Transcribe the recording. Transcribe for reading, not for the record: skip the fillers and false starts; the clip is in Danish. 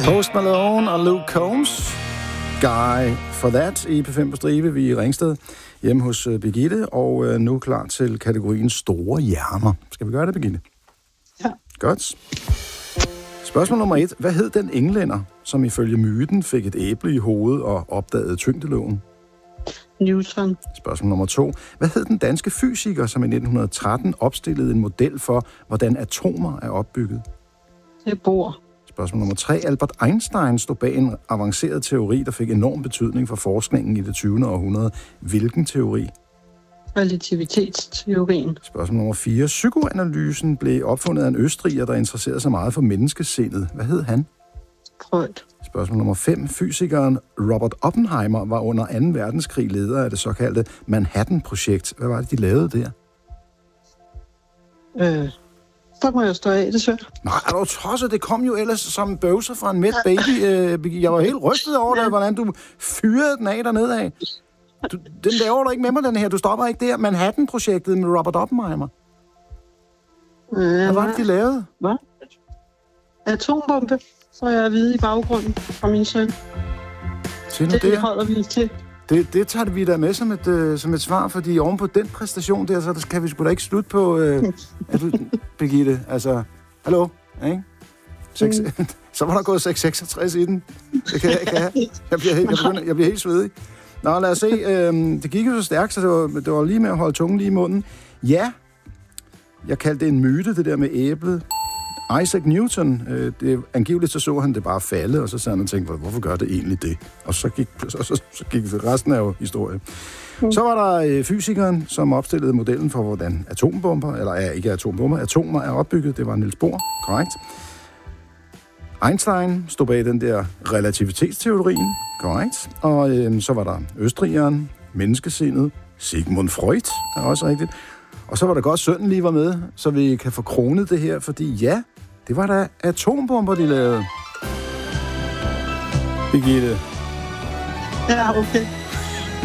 Post Malone og Luke Combs. Guy for that. EP5 på stribe. Vi er i Ringsted hjemme hos Birgitte, og nu klar til kategorien store hjerner. Skal vi gøre det, Birgitte? Ja. Godt. Spørgsmål nummer 1. Hvad hed den englænder, som ifølge myten fik et æble i hovedet og opdagede tyngdeloven? Newton. Spørgsmål nummer 2. Hvad hed den danske fysiker, som i 1913 opstillede en model for, hvordan atomer er opbygget? Det er Bohr. Spørgsmål nummer 3. Albert Einstein stod bag en avanceret teori, der fik enorm betydning for forskningen i det 20. århundrede. Hvilken teori? Relativitetsteorien. Spørgsmål nummer 4. Psykoanalysen blev opfundet af en østriger, der interesserede sig meget for menneskesindet. Hvad hed han? Freud. Spørgsmål nummer 5. Fysikeren Robert Oppenheimer var under 2. verdenskrig leder af det såkaldte Manhattan-projekt. Hvad var det, de lavede der? Så må jeg stå af, det er svært. Nej, er du tosset? Det kom jo ellers som bøvser fra en mæt baby. Jeg var helt rystet over det, hvordan du fyrede den af dernede af. Den laver du ikke med mig, den her. Du stopper ikke der. Manhattan-projektet med Robert Oppenheimer. Hvad var det, de lavede? Hvad? Atombombe, så jeg at vide i baggrunden fra min søn. Det holder vi til. Det tager vi da med som et svar, fordi oven på den præstation der, så kan vi sgu da ikke slutte på, Birgitte. Altså, hallo? Ikke? Så var der gået 6,66 i den. Det kan jeg ikke have. Jeg bliver helt svedig. Nå, lad os se. Det gik jo så stærkt, så det var lige med at holde tungen lige i munden. Ja, jeg kaldte det en myte, det der med æblet. Isaac Newton, angiveligt så han det bare falde, og så sad han og tænkte, hvorfor gør det egentlig det? Og så gik resten af jo historie. Så var der fysikeren, som opstillede modellen for, hvordan atomer er opbygget. Det var Niels Bohr, korrekt. Einstein stod bag den der relativitetsteorien, korrekt. Og så var der østrigeren, menneskesindet, Sigmund Freud, er også rigtigt. Og så var der godt, sønnen lige var med, så vi kan få kronet det her, fordi ja, det var da atombomber, de lavede. Birgitte. Ja, okay.